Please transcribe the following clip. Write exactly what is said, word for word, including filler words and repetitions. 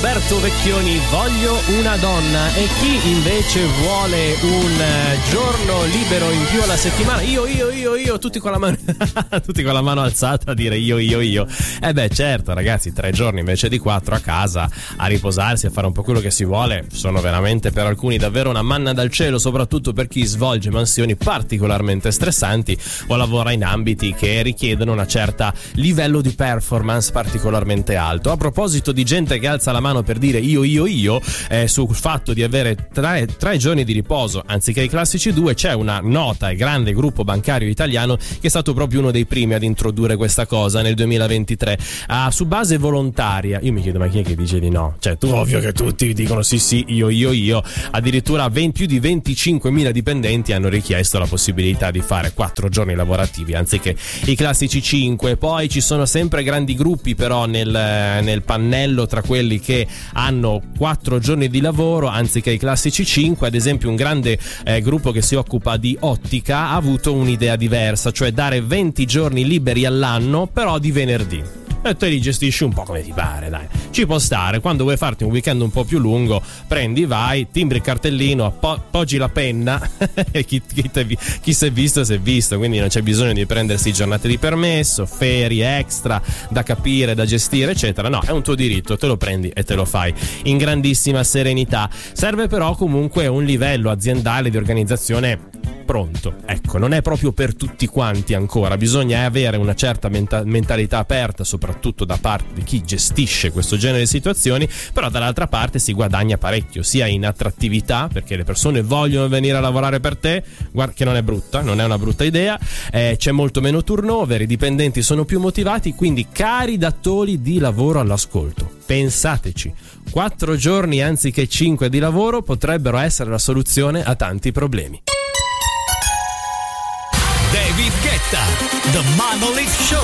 Roberto Vecchioni, voglio una donna. E chi invece vuole un giorno libero in più alla settimana? Io, io, io, io, tutti con la mano tutti con la mano alzata a dire io, io, io. Eh beh, certo, ragazzi, tre giorni invece di quattro a casa, a riposarsi, a fare un po' quello che si vuole, sono veramente per alcuni davvero una manna dal cielo, soprattutto per chi svolge mansioni particolarmente stressanti o lavora in ambiti che richiedono una certa livello di performance particolarmente alto. A proposito di gente che alza la mano per dire io, io, io, eh, sul fatto di avere tre, tre giorni di riposo anziché i classici due, c'è una nota e grande gruppo bancario italiano che è stato proprio uno dei primi ad introdurre questa cosa nel duemilaventitré, ah, su base volontaria. Io mi chiedo, ma chi è che dice di no? Cioè, tu, ovvio che tutti dicono sì, sì, io, io, io. Addirittura venti, più di venticinquemila dipendenti hanno richiesto la possibilità di fare quattro giorni lavorativi anziché i classici cinque. Poi ci sono sempre grandi gruppi però nel, nel pannello tra quelli che hanno quattro giorni di lavoro anziché i classici cinque. Ad esempio un grande eh, gruppo che si occupa di ottica ha avuto un'idea diversa, cioè dare venti giorni liberi all'anno però di venerdì. E te li gestisci un po' come ti pare, dai. Ci può stare, quando vuoi farti un weekend un po' più lungo, prendi, vai, timbri il cartellino, appoggi la penna e chi, chi, te, chi si è visto si è visto, quindi non c'è bisogno di prendersi giornate di permesso, ferie extra da capire, da gestire, eccetera. No, è un tuo diritto, te lo prendi e te lo fai in grandissima serenità. Serve però comunque un livello aziendale di organizzazione pronto. Ecco, non è proprio per tutti quanti ancora, bisogna avere una certa menta- mentalità aperta, soprattutto da parte di chi gestisce questo genere di situazioni, però dall'altra parte si guadagna parecchio, sia in attrattività, perché le persone vogliono venire a lavorare per te, guarda che non è brutta, non è una brutta idea, eh, c'è molto meno turnover, i dipendenti sono più motivati, quindi cari datori di lavoro all'ascolto, pensateci, quattro giorni anziché cinque di lavoro potrebbero essere la soluzione a tanti problemi. David Guetta, The Monolith Show.